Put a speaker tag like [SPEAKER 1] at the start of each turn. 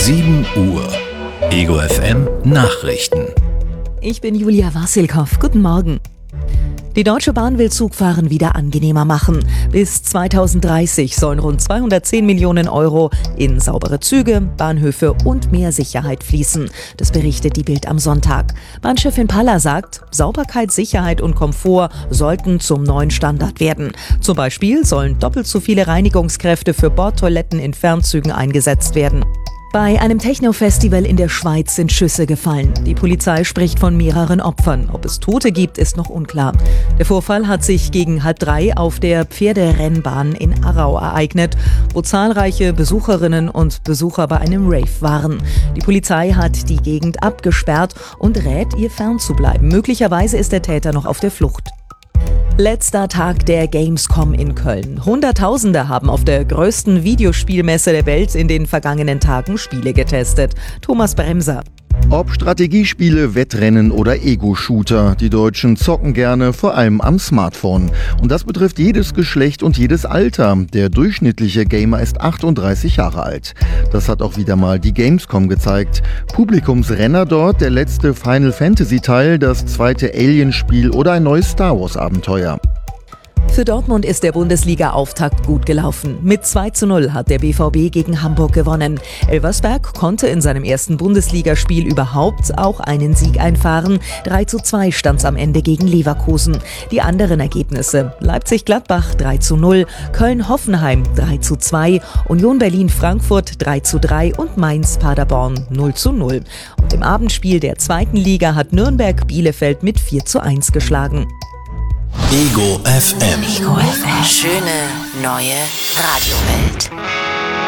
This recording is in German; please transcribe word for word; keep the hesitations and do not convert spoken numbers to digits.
[SPEAKER 1] sieben Uhr. Ego F M Nachrichten.
[SPEAKER 2] Ich bin Julia Wassilkow. Guten Morgen. Die Deutsche Bahn will Zugfahren wieder angenehmer machen. Bis zweitausenddreißig sollen rund zweihundertzehn Millionen Euro in saubere Züge, Bahnhöfe und mehr Sicherheit fließen. Das berichtet die Bild am Sonntag. Bahnchefin Palla sagt, Sauberkeit, Sicherheit und Komfort sollten zum neuen Standard werden. Zum Beispiel sollen doppelt so viele Reinigungskräfte für Bordtoiletten in Fernzügen eingesetzt werden. Bei einem Techno-Festival in der Schweiz sind Schüsse gefallen. Die Polizei spricht von mehreren Opfern. Ob es Tote gibt, ist noch unklar. Der Vorfall hat sich gegen halb drei auf der Pferderennbahn in Aarau ereignet, wo zahlreiche Besucherinnen und Besucher bei einem Rave waren. Die Polizei hat die Gegend abgesperrt und rät, ihr fernzubleiben. Möglicherweise ist der Täter noch auf der Flucht. Letzter Tag der Gamescom in Köln. Hunderttausende haben auf der größten Videospielmesse der Welt in den vergangenen Tagen Spiele getestet. Thomas Bremser.
[SPEAKER 3] Ob Strategiespiele, Wettrennen oder Ego-Shooter, die Deutschen zocken gerne, vor allem am Smartphone. Und das betrifft jedes Geschlecht und jedes Alter. Der durchschnittliche Gamer ist achtunddreißig Jahre alt. Das hat auch wieder mal die Gamescom gezeigt. Publikumsrenner dort, der letzte Final Fantasy-Teil, das zweite Alien-Spiel oder ein neues Star Wars-Abenteuer.
[SPEAKER 2] Für Dortmund ist der Bundesliga-Auftakt gut gelaufen. Mit zwei zu null hat der B V B gegen Hamburg gewonnen. Elversberg konnte in seinem ersten Bundesligaspiel überhaupt auch einen Sieg einfahren. drei zu zwei stand es am Ende gegen Leverkusen. Die anderen Ergebnisse: Leipzig-Gladbach drei zu null, Köln-Hoffenheim drei zu zwei, Union Berlin-Frankfurt drei zu drei und Mainz-Paderborn null zu null. Und im Abendspiel der zweiten Liga hat Nürnberg Bielefeld mit vier zu eins geschlagen.
[SPEAKER 1] Ego F M.
[SPEAKER 4] Ego F M. Schöne neue Radiowelt.